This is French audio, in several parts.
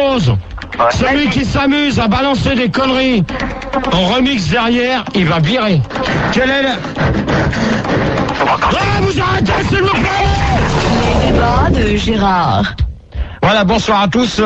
chose. Ouais. Celui qui s'amuse à balancer des conneries en remix derrière, il va virer. Quel est le... Ah, vous arrêtez, s'il vous plaît! Les débats de Gérard. Voilà, bonsoir à tous.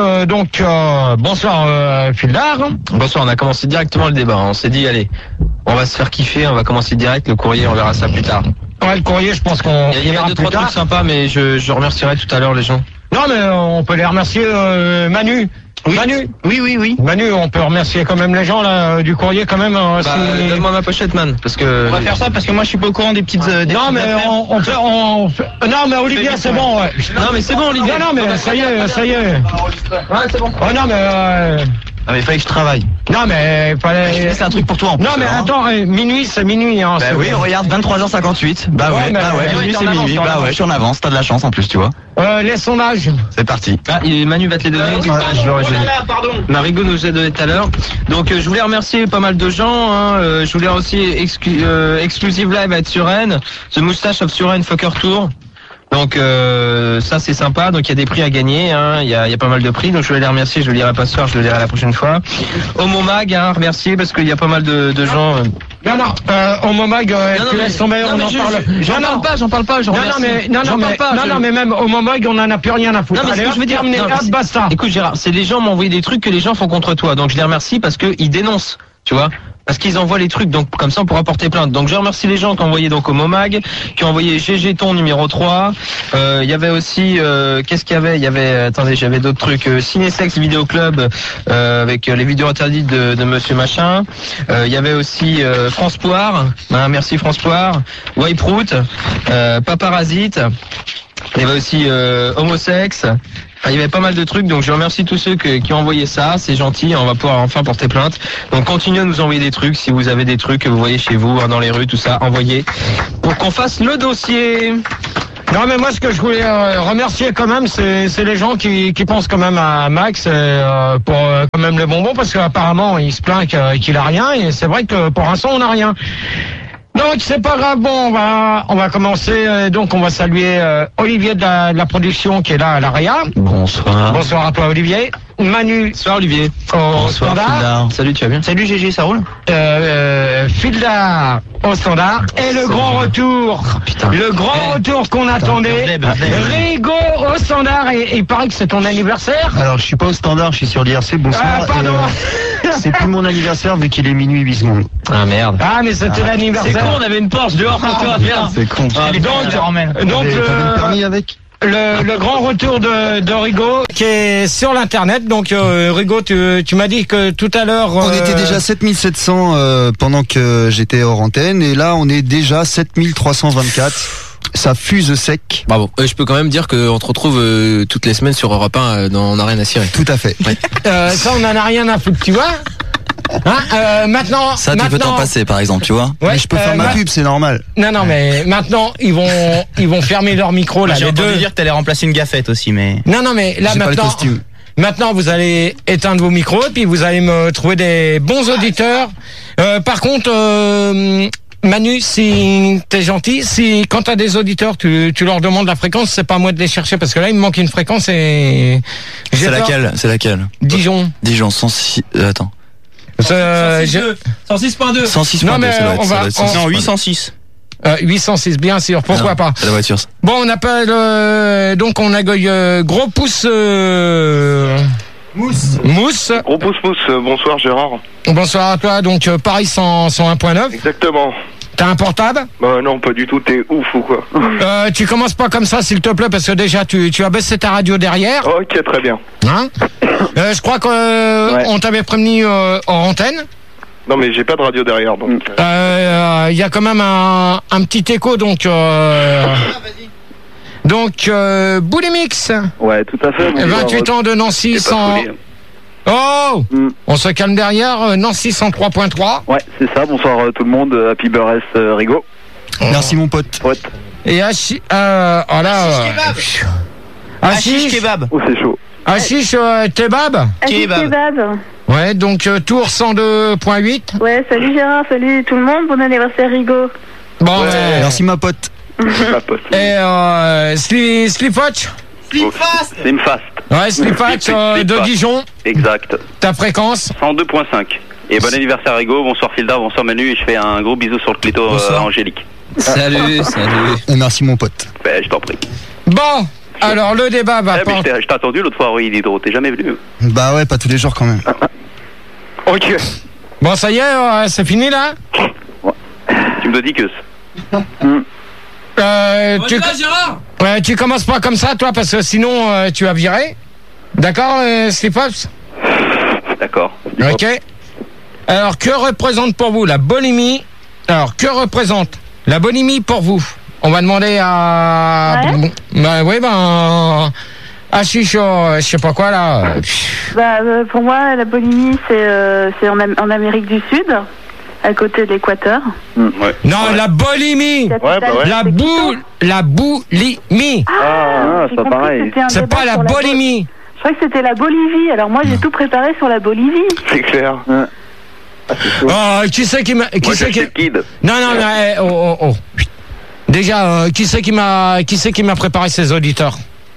Bonsoir Fildar. Bonsoir, on a commencé directement le débat. On s'est dit, allez, on va se faire kiffer, on va commencer direct. Le courrier, on verra ça plus tard. Ouais, le courrier, je pense qu'on... Il y a 2-3 trucs sympas, mais je remercierai tout à l'heure les gens. Non, mais on peut les remercier, Manu. Oui. Manu. Oui. Manu, on peut remercier quand même les gens là du courrier quand même. Donne-moi ma pochette, man, parce que... On va faire ça parce que moi je suis pas au courant des petites... non, mais non, mais Olivier, c'est bon, ouais. Non, mais c'est bon, Olivier. Non, mais ça y est. Ouais, c'est bon. Oh non, mais... Ah, mais il fallait que je travaille. Non, mais fallait... C'est un truc pour toi en plus. Non, mais attends, minuit, c'est minuit. Hein, oui, regarde, 23h58. Bah ouais, minuit c'est minuit. Bah ouais, je suis en avance, t'as de la chance en plus, tu vois. Les sondages. C'est parti. Ah, et Manu va te les donner. Je l'aurais jeté. Marigo nous a donné tout à l'heure. Donc je voulais remercier pas mal de gens. Hein. Je voulais aussi Exclusive Live à être sur Rennes. The Moustache of Suresnes Fucker Tour. Donc ça c'est sympa, donc il y a des prix à gagner, hein. Il y a pas mal de prix, donc je voulais les remercier, je le lirai pas ce soir, je le lirai la prochaine fois. Homo Mag, hein, remercier parce qu'il y a pas mal de gens. Non, Homo Mag, tu laisses tomber, on en parle. J'en parle pas, Non, mais même Homo Mag, on en a plus rien à foutre. Non, mais ce que je veux dire, basta. Écoute Gérard, c'est les gens m'ont envoyé des trucs que les gens font contre toi, donc je les remercie parce qu'ils dénoncent, tu vois. Parce qu'ils envoient les trucs, donc comme ça on pourra porter plainte. Donc je remercie les gens qui ont envoyé donc au Momag, qui ont envoyé GG Ton numéro 3. Il y avait aussi qu'est-ce qu'il y avait ? Il y avait attendez, j'avais d'autres trucs. Cinésex Vidéo Club avec les vidéos interdites de Monsieur Machin. Il y avait aussi France Poire. Hein, merci France Poire. Wiperoot, Paparasite. Il y avait aussi Homosex. Enfin, il y avait pas mal de trucs, donc je remercie tous ceux qui ont envoyé ça, c'est gentil, on va pouvoir enfin porter plainte. Donc continuez à nous envoyer des trucs, si vous avez des trucs que vous voyez chez vous, dans les rues, tout ça, envoyez, pour qu'on fasse le dossier. Non, mais moi ce que je voulais remercier quand même, c'est les gens qui pensent quand même à Max pour quand même les bonbons, parce qu'apparemment il se plaint qu'il a rien, et c'est vrai que pour l'instant on n'a rien. Donc c'est pas grave, bon, on va commencer, donc on va saluer Olivier de la production qui est là à l'ARIA. Bonsoir. Bonsoir à toi Olivier. Manu. Bonsoir Olivier. Au standard. Salut, tu vas bien? Salut GG, ça roule? Fildar au standard. Et le grand retour. Le grand retour qu'on attendait. Rigo au standard. Et il paraît que c'est ton anniversaire. Alors je suis pas au standard, je suis sur l'IRC, bonsoir. Pardon. C'est plus mon anniversaire vu qu'il est minuit 8 secondes. Ah merde. Ah mais c'était l'anniversaire. C'est con, on avait une Porsche dehors pour toi, merde. C'est con. Donc permis avec le grand retour de Rigo qui est sur l'internet. Donc Rigo, tu m'as dit que tout à l'heure on était déjà 7700 pendant que j'étais hors antenne, et là on est déjà 7324. Ça fuse sec. Bravo. Je peux quand même dire qu'on te retrouve toutes les semaines sur Europe 1 dans On n'a rien à cirer. Tout à fait. Ouais. Ça on en a rien à foutre, tu vois. Hein, maintenant, ça tu peux t'en passer par exemple, tu vois. Ouais, mais je peux faire ma pub, c'est normal. Non, mais maintenant ils vont fermer leur micro là. J'ai les entendu deux. dire que t'allais remplacer une gaffette aussi, mais. Non, mais là J'ai pas le maintenant. costume. Maintenant, vous allez éteindre vos micros et puis vous allez me trouver des bons auditeurs. Par contre, Manu, si t'es gentil, si quand t'as des auditeurs, tu leur demandes la fréquence, c'est pas à moi de les chercher parce que là il me manque une fréquence et. C'est laquelle? Dijon. 106. Attends. 106.2. 106.2. Non, mais on va. Non, 806. 806, bien sûr, pourquoi pas. C'est la voiture. Bon, on appelle, donc on accueille Gros Pouce Mousse. Gros pouce, bonsoir Gérard. Bonsoir à toi, donc Paris 101.9. Exactement. T'as un portable? Bah non, pas du tout, t'es ouf ou quoi? Tu commences pas comme ça, s'il te plaît, parce que déjà tu as baissé ta radio derrière. Ok, très bien. Hein? Je crois qu'on t'avait prévenu hors antenne. Non mais j'ai pas de radio derrière, donc... Il y a quand même un petit écho, donc... Donc, Boulimix. Ouais, tout à fait. 28 ans de Nancy, 100... Oh, on se calme derrière, Nancy 103.3. Ouais, c'est ça, bonsoir tout le monde, Happy Birthday Rigo. Merci mon pote. Et Hachiche Kebab. Oh, c'est chaud. Hachiche Kebab. Kebab. Ouais, donc Tours 102.8. Ouais, salut Gérard, salut tout le monde, bon anniversaire Rigo. Bon, merci ma pote. Ma pote. Et Slipwatch. Slimfast. Ouais, Slipax de Slipax. Dijon. Exact. Ta fréquence? 102.5. Et bon anniversaire Rigo, bonsoir Filda, bonsoir Manu, et je fais un gros bisou sur le clito Angélique. Salut, salut. Merci mon pote. Ben, je t'en prie. Bon, alors le débat va Mais je t'ai attendu l'autre fois, oui, Hydro, t'es jamais venu. Bah ouais, pas tous les jours quand même. Ok. Bon, ça y est, c'est fini là? Tu me dis que... Tu commences pas comme ça, toi, parce que sinon tu vas virer. D'accord, Slipax? D'accord. Ok. Alors, que représente pour vous la bulimie? Alors, que représente la bulimie pour vous? On va demander à... Ouais. Bah oui, à Chicho, je sais pas quoi là. Pour moi, la Bolivie, c'est en Amérique du Sud, à côté de l'équateur. Ouais. Non, la bulimie. La boulimie. C'est pas pareil. C'est pas la bulimie. Je crois que c'était la Bolivie. Alors moi, j'ai tout préparé sur la Bolivie. C'est clair. Qui c'est qui m'a... Moi, j'achète Kid. Non, Déjà, qui c'est qui m'a préparé ces auditeurs?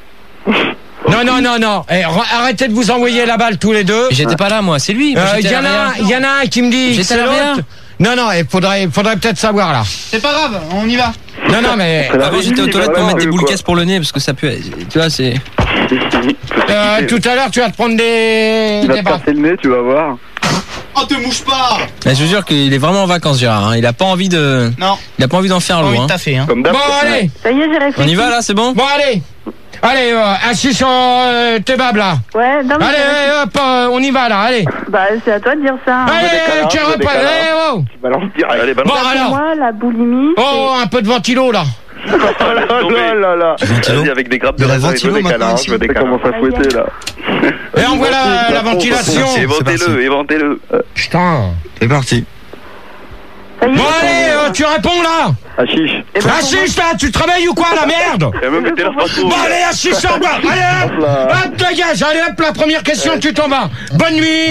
Non. Arrêtez de vous envoyer la balle tous les deux. J'étais pas là, moi, c'est lui. Il y en a un qui me dit que c'est l'autre. Non, il faudrait peut-être savoir là. C'est pas grave, on y va. Non, mais... Avant, j'étais aux toilettes pour mettre des boules caisses pour le nez, parce que ça peut... Tu vois, c'est... tout à l'heure, tu vas te prendre Il va te baffes. passer le nez, tu vas voir. Oh, te mouche pas. Je vous jure qu'il est vraiment en vacances, Gérard. Hein. Il a pas envie de... Non. Il a pas envie d'en faire Pas lourd. envie de Hein. taffer, hein. Comme d'hab. Bon, allez. Ça y est, j'ai réfléchi. On y va, là, c'est bon? Bon, allez, assis sur tes babes là. Ouais, non, mais Allez, hop, on y va là, allez. bah, c'est à toi de dire ça. Allez, tu reprends. Oh. Tu balances direct. Allez, balance. Bon, Pour alors. moi, la boulimie, Oh, un peu de ventilo là. là. Vas-y, avec des grappes de Il y a raisin, ventilo je veux des maintenant câlins, ici. je veux des Ça câlins. commence à fouetter là. Et on voit la ventilation. Éventez-le. Putain. C'est parti. ça y est. Bon, allez, tu réponds là. Ah chiche. Assis là, tu travailles ou quoi la merde? Et même mettez leur partout. Bon, allez, assis sur moi. Allez, hop, dégage. Allez, hop, la première question, tu t'en vas. Bonne nuit.